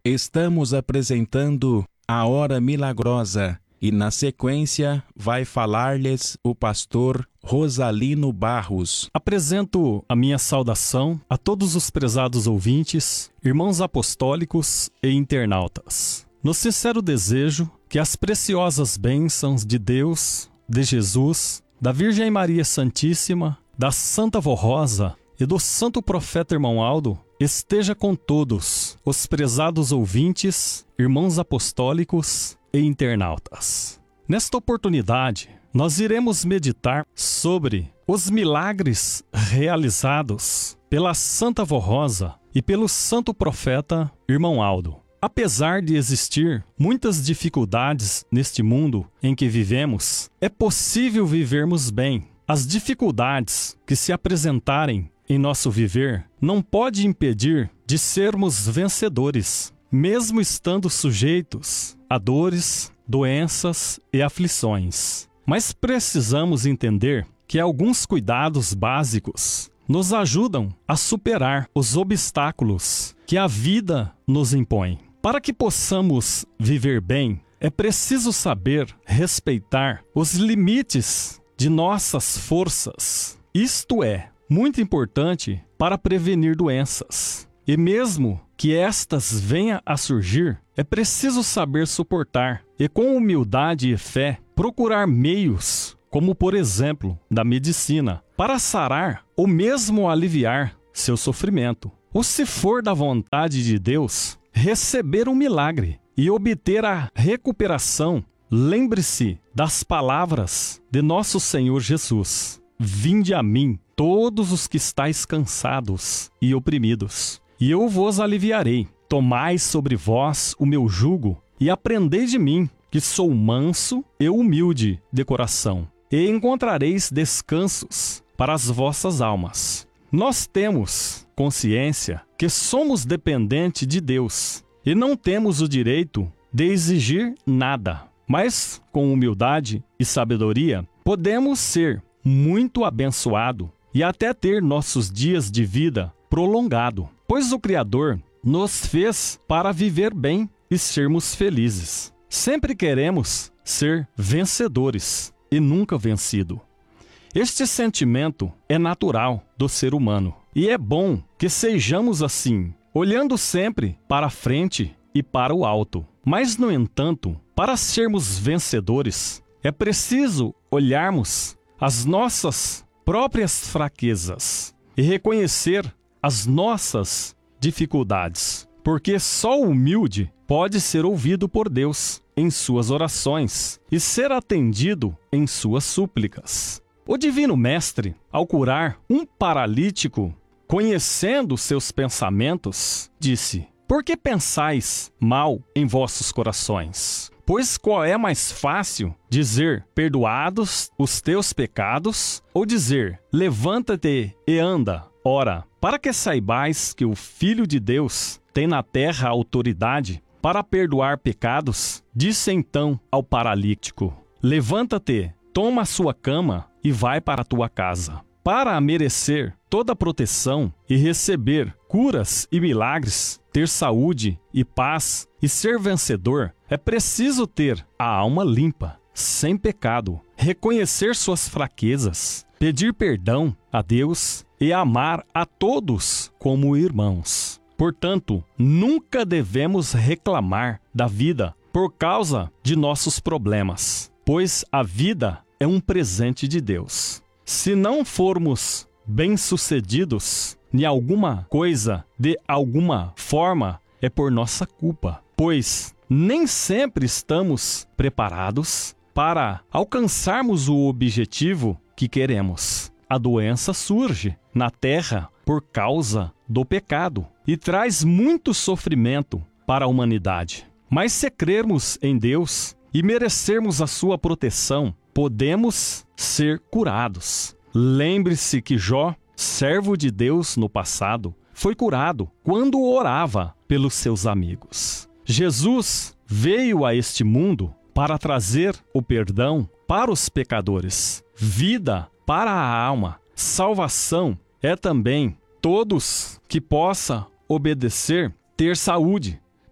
Estamos apresentando a Hora Milagrosa e, na sequência, vai falar-lhes o pastor Rosalino Barros. Apresento a minha saudação a todos os prezados ouvintes, irmãos apostólicos e internautas. No sincero desejo que as preciosas bênçãos de Deus, de Jesus, da Virgem Maria Santíssima, da Santa Vó Rosa e do Santo Profeta Irmão Aldo esteja com todos os prezados ouvintes, irmãos apostólicos e internautas. Nesta oportunidade, nós iremos meditar sobre os milagres realizados pela Santa Vó Rosa e pelo Santo Profeta Irmão Aldo. Apesar de existir muitas dificuldades neste mundo em que vivemos, é possível vivermos bem. As dificuldades que se apresentarem em nosso viver não pode impedir de sermos vencedores, mesmo estando sujeitos a dores, doenças e aflições. Mas precisamos entender que alguns cuidados básicos nos ajudam a superar os obstáculos que a vida nos impõe. Para que possamos viver bem, é preciso saber respeitar os limites de nossas forças. Isto é muito importante para prevenir doenças. E mesmo que estas venham a surgir, é preciso saber suportar e, com humildade e fé, procurar meios, como por exemplo, da medicina, para sarar ou mesmo aliviar seu sofrimento. Ou, se for da vontade de Deus, receber um milagre e obter a recuperação. Lembre-se das palavras de nosso Senhor Jesus: vinde a mim, todos os que estáis cansados e oprimidos, e eu vos aliviarei. Tomai sobre vós o meu jugo e aprendei de mim, que sou manso e humilde de coração, e encontrareis descansos para as vossas almas. Nós temos consciência que somos dependentes de Deus e não temos o direito de exigir nada, mas com humildade e sabedoria podemos ser muito abençoados e até ter nossos dias de vida prolongado, pois o Criador nos fez para viver bem e sermos felizes. Sempre queremos ser vencedores e nunca vencido. Este sentimento é natural do ser humano e é bom que sejamos assim, olhando sempre para a frente e para o alto. Mas, no entanto, para sermos vencedores, é preciso olharmos as nossas próprias fraquezas e reconhecer as nossas dificuldades, porque só o humilde pode ser ouvido por Deus em suas orações e ser atendido em suas súplicas. O Divino Mestre, ao curar um paralítico, conhecendo seus pensamentos, disse: por que pensais mal em vossos corações? Pois qual é mais fácil, dizer, perdoados os teus pecados, ou dizer, levanta-te e anda? Ora, para que saibais que o Filho de Deus tem na terra autoridade para perdoar pecados, disse então ao paralítico: levanta-te, toma a sua cama e vai para a tua casa. Para merecer toda a proteção e receber curas e milagres, ter saúde e paz e ser vencedor, é preciso ter a alma limpa, sem pecado, reconhecer suas fraquezas, pedir perdão a Deus e amar a todos como irmãos. Portanto, nunca devemos reclamar da vida por causa de nossos problemas, pois a vida é um presente de Deus. Se não formos bem-sucedidos em alguma coisa, de alguma forma, é por nossa culpa, pois nem sempre estamos preparados para alcançarmos o objetivo que queremos. A doença surge na terra por causa do pecado e traz muito sofrimento para a humanidade. Mas se crermos em Deus e merecermos a sua proteção, podemos ser curados. Lembre-se que Jó, servo de Deus no passado, foi curado quando orava pelos seus amigos. Jesus veio a este mundo para trazer o perdão para os pecadores, vida para a alma. Salvação é também todos que possam obedecer, ter saúde,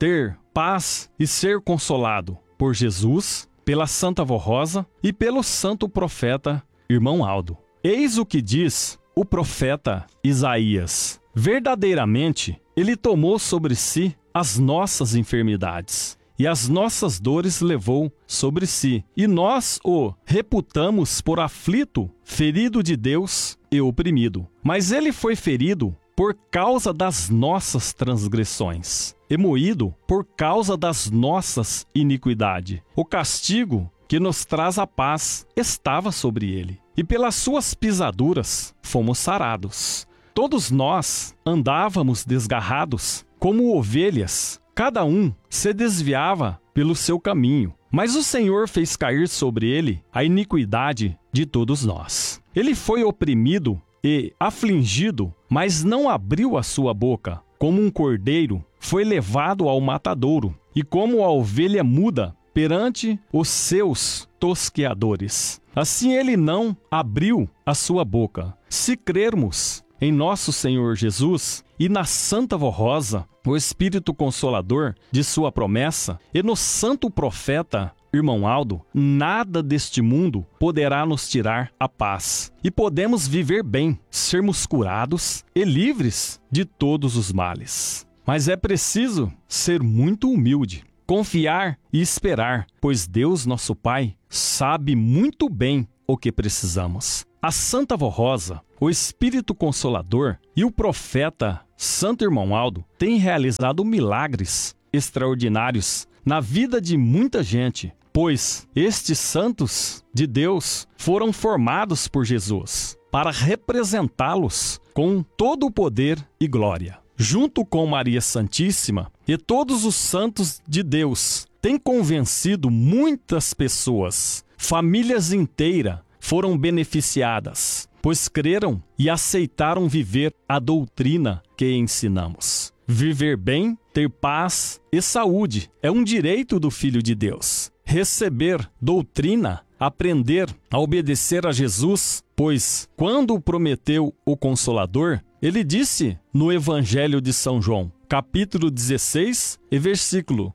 ter paz e ser consolado por Jesus, pela Santa Vó Rosa e pelo santo profeta Irmão Aldo. Eis o que diz o profeta Isaías: verdadeiramente, ele tomou sobre si as nossas enfermidades e as nossas dores levou sobre si, e nós o reputamos por aflito, ferido de Deus e oprimido. Mas ele foi ferido por causa das nossas transgressões e moído por causa das nossas iniquidades. O castigo que nos traz a paz estava sobre ele, e pelas suas pisaduras fomos sarados. Todos nós andávamos desgarrados como ovelhas, cada um se desviava pelo seu caminho, mas o Senhor fez cair sobre ele a iniquidade de todos nós. Ele foi oprimido e afligido, mas não abriu a sua boca. Como um cordeiro, foi levado ao matadouro, e como a ovelha muda perante os seus tosqueadores, assim ele não abriu a sua boca. Se crermos em nosso Senhor Jesus e na Santa Vó Rosa, o Espírito Consolador de sua promessa, e no santo profeta Irmão Aldo, nada deste mundo poderá nos tirar a paz, e podemos viver bem, sermos curados e livres de todos os males. Mas é preciso ser muito humilde, confiar e esperar, pois Deus, nosso Pai, sabe muito bem o que precisamos. A Santa Vó Rosa, o Espírito Consolador e o profeta Santo Irmão Aldo têm realizado milagres extraordinários na vida de muita gente, pois estes santos de Deus foram formados por Jesus para representá-los com todo o poder e glória. Junto com Maria Santíssima e todos os santos de Deus, tem convencido muitas pessoas, famílias inteiras foram beneficiadas, pois creram e aceitaram viver a doutrina que ensinamos. Viver bem, ter paz e saúde é um direito do Filho de Deus. Receber doutrina, aprender a obedecer a Jesus, pois quando prometeu o Consolador, ele disse no Evangelho de São João, capítulo 16, e versículo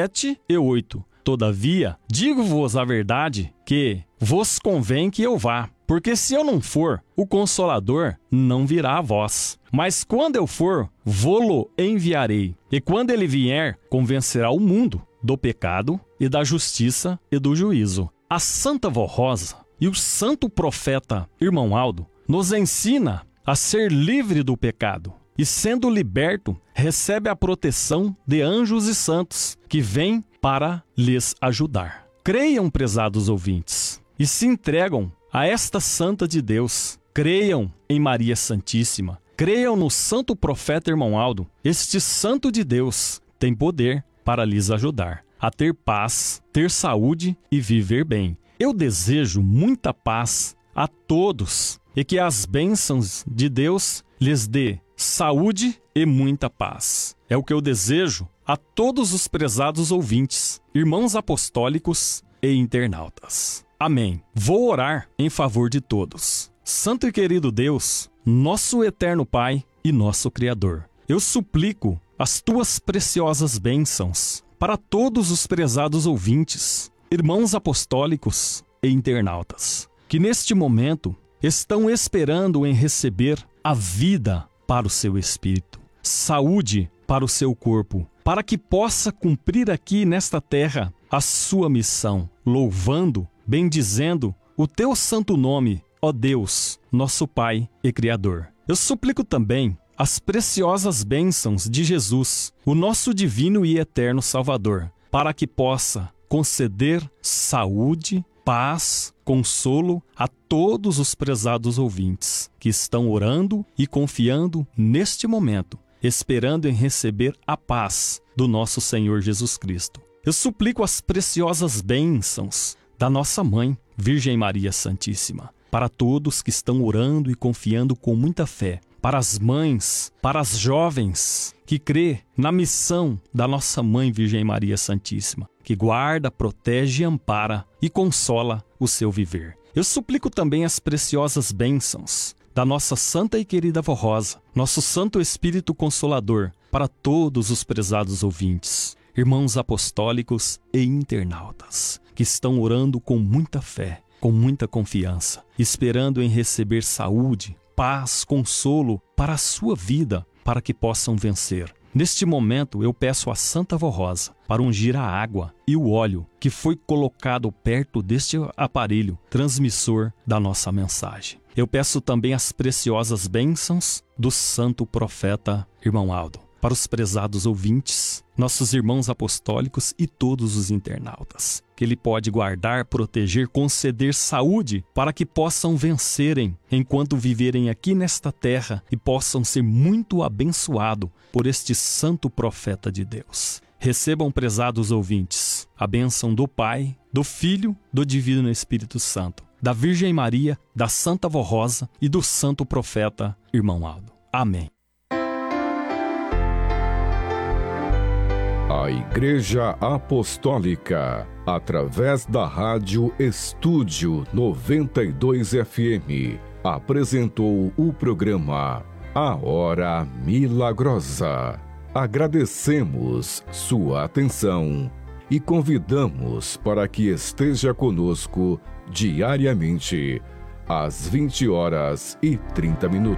7 e 8. Todavia, digo-vos a verdade, que vos convém que eu vá, porque se eu não for, o Consolador não virá a vós. Mas quando eu for, vô-lo enviarei. E quando ele vier, convencerá o mundo do pecado e da justiça e do juízo. A Santa Vó Rosa e o santo profeta Irmão Aldo nos ensina a ser livre do pecado, e sendo liberto, recebe a proteção de anjos e santos que vêm para lhes ajudar. Creiam, prezados ouvintes, e se entregam a esta Santa de Deus. Creiam em Maria Santíssima. Creiam no santo profeta Irmão Aldo. Este Santo de Deus tem poder para lhes ajudar a ter paz, ter saúde e viver bem. Eu desejo muita paz a todos e que as bênçãos de Deus lhes dê saúde e muita paz. É o que eu desejo a todos os prezados ouvintes, irmãos apostólicos e internautas. Amém. Vou orar em favor de todos. Santo e querido Deus, nosso eterno Pai e nosso Criador, eu suplico as tuas preciosas bênçãos para todos os prezados ouvintes, irmãos apostólicos e internautas, que neste momento estão esperando em receber a vida para o seu espírito, saúde para o seu corpo, para que possa cumprir aqui nesta terra a sua missão, louvando, bendizendo o teu santo nome, ó Deus, nosso Pai e Criador. Eu suplico também as preciosas bênçãos de Jesus, o nosso divino e eterno Salvador, para que possa conceder saúde, paz, consolo a todos os prezados ouvintes que estão orando e confiando neste momento, esperando em receber a paz do nosso Senhor Jesus Cristo. Eu suplico as preciosas bênçãos da nossa Mãe, Virgem Maria Santíssima, para todos que estão orando e confiando com muita fé, para as mães, para as jovens que crê na missão da nossa Mãe Virgem Maria Santíssima, que guarda, protege, ampara e consola o seu viver. Eu suplico também as preciosas bênçãos da nossa santa e querida Vó Rosa, nosso Santo Espírito Consolador, para todos os prezados ouvintes, irmãos apostólicos e internautas, que estão orando com muita fé, com muita confiança, esperando em receber saúde, paz, consolo para a sua vida, para que possam vencer. Neste momento, eu peço à Santa Vó Rosa para ungir a água e o óleo que foi colocado perto deste aparelho transmissor da nossa mensagem. Eu peço também as preciosas bênçãos do Santo Profeta Irmão Aldo para os prezados ouvintes, nossos irmãos apostólicos e todos os internautas, que Ele pode guardar, proteger, conceder saúde para que possam vencerem enquanto viverem aqui nesta terra e possam ser muito abençoados por este santo profeta de Deus. Recebam, prezados ouvintes, a bênção do Pai, do Filho, do Divino Espírito Santo, da Virgem Maria, da Santa Vó Rosa e do Santo Profeta Irmão Aldo. Amém. A Igreja Apostólica, através da Rádio Estúdio 92 FM, apresentou o programa A Hora Milagrosa. Agradecemos sua atenção e convidamos para que esteja conosco diariamente, às 20h30.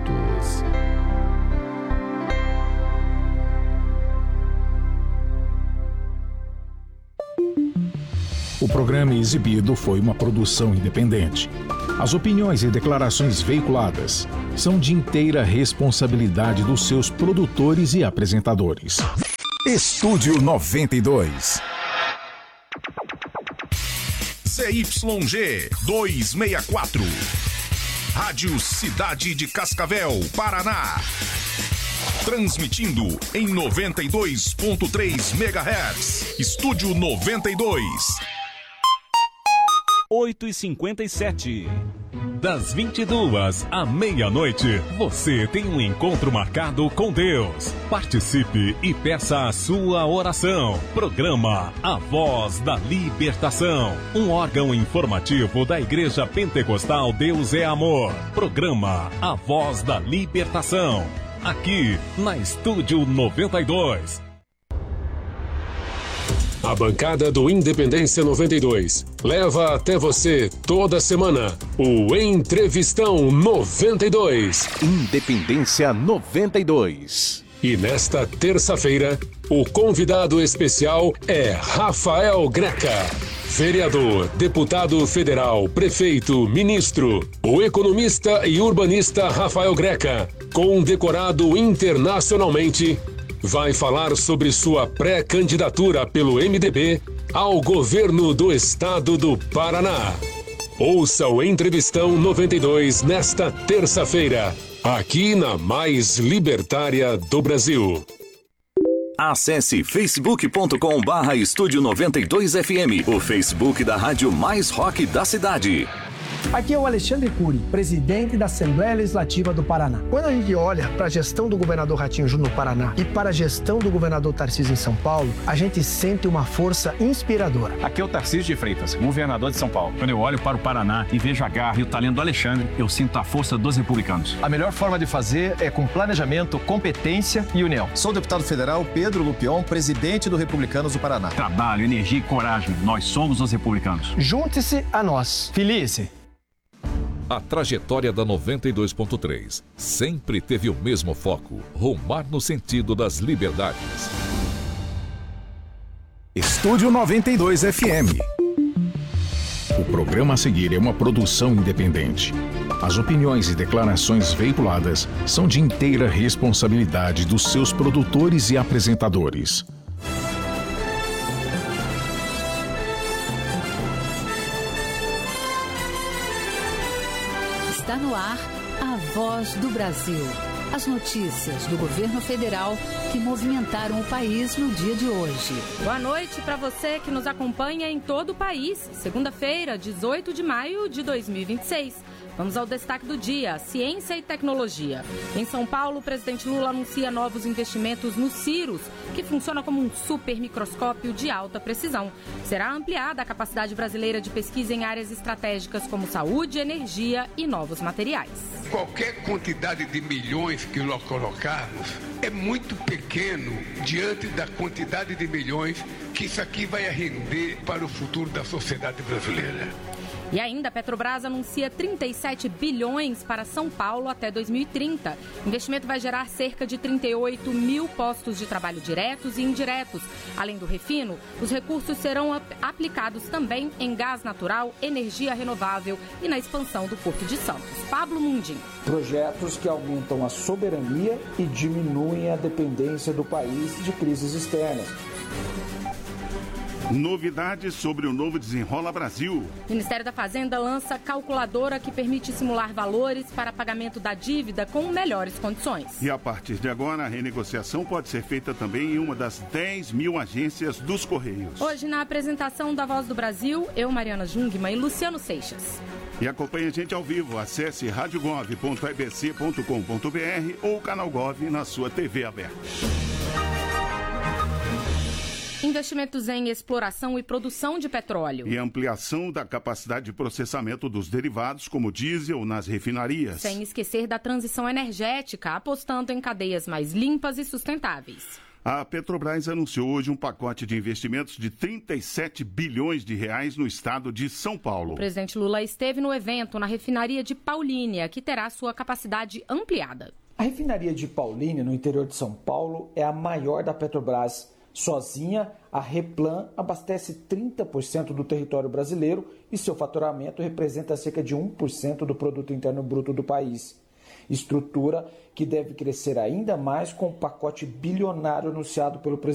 O programa exibido foi uma produção independente. As opiniões e declarações veiculadas são de inteira responsabilidade dos seus produtores e apresentadores. Estúdio 92. ZYG 264. Rádio Cidade de Cascavel, Paraná. Transmitindo em 92.3 MHz. Estúdio 92. 8h57. Das 22h à meia-noite, você tem um encontro marcado com Deus. Participe e peça a sua oração. Programa A Voz da Libertação, um órgão informativo da Igreja Pentecostal Deus é Amor. Programa A Voz da Libertação, aqui na Estúdio 92. A bancada do Independência 92 leva até você toda semana o Entrevistão 92. Independência 92. E nesta terça-feira, o convidado especial é Rafael Greca. Vereador, deputado federal, prefeito, ministro. O economista e urbanista Rafael Greca, condecorado internacionalmente, vai falar sobre sua pré-candidatura pelo MDB ao governo do estado do Paraná. Ouça o Entrevistão 92 nesta terça-feira, aqui na mais libertária do Brasil. Acesse facebook.com/Estúdio 92FM, o Facebook da rádio mais rock da cidade. Aqui é o Alexandre Cury, presidente da Assembleia Legislativa do Paraná. Quando a gente olha para a gestão do governador Ratinho Júnior no Paraná e para a gestão do governador Tarcísio em São Paulo, a gente sente uma força inspiradora. Aqui é o Tarcísio de Freitas, governador de São Paulo. Quando eu olho para o Paraná e vejo a garra e o talento do Alexandre, eu sinto a força dos republicanos. A melhor forma de fazer é com planejamento, competência e união. Sou o deputado federal Pedro Lupion, presidente do Republicanos do Paraná. Trabalho, energia e coragem. Nós somos os republicanos. Junte-se a nós. Felice. A trajetória da 92.3 sempre teve o mesmo foco: rumar no sentido das liberdades. Estúdio 92 FM. O programa a seguir é uma produção independente. As opiniões e declarações veiculadas são de inteira responsabilidade dos seus produtores e apresentadores. Está no ar a Voz do Brasil. As notícias do governo federal que movimentaram o país no dia de hoje. Boa noite para você que nos acompanha em todo o país. Segunda-feira, 18 de maio de 2026. Vamos ao destaque do dia: ciência e tecnologia. Em São Paulo, o presidente Lula anuncia novos investimentos no Cirrus, que funciona como um super microscópio de alta precisão. Será ampliada a capacidade brasileira de pesquisa em áreas estratégicas como saúde, energia e novos materiais. Qualquer quantidade de milhões que nós colocarmos é muito pequeno diante da quantidade de milhões que isso aqui vai render para o futuro da sociedade brasileira. E ainda, a Petrobras anuncia 37 bilhões para São Paulo até 2030. O investimento vai gerar cerca de 38 mil postos de trabalho diretos e indiretos. Além do refino, os recursos serão aplicados também em gás natural, energia renovável e na expansão do Porto de Santos. Pablo Mundim. Projetos que aumentam a soberania e diminuem a dependência do país de crises externas. Novidades sobre o novo Desenrola Brasil. O Ministério da Fazenda lança calculadora que permite simular valores para pagamento da dívida com melhores condições. E a partir de agora, a renegociação pode ser feita também em uma das 10 mil agências dos Correios. Hoje, na apresentação da Voz do Brasil, eu, Mariana Jungmann e Luciano Seixas. E acompanhe a gente ao vivo. Acesse radiogov.ebc.com.br ou o canal Gov na sua TV aberta. Investimentos em exploração e produção de petróleo. E ampliação da capacidade de processamento dos derivados, como diesel, nas refinarias. Sem esquecer da transição energética, apostando em cadeias mais limpas e sustentáveis. A Petrobras anunciou hoje um pacote de investimentos de 37 bilhões de reais no estado de São Paulo. O presidente Lula esteve no evento na refinaria de Paulínia, que terá sua capacidade ampliada. A refinaria de Paulínia, no interior de São Paulo, é a maior da Petrobras. Sozinha, a Replan abastece 30% do território brasileiro e seu faturamento representa cerca de 1% do produto interno bruto do país. Estrutura que deve crescer ainda mais com o pacote bilionário anunciado pelo presidente.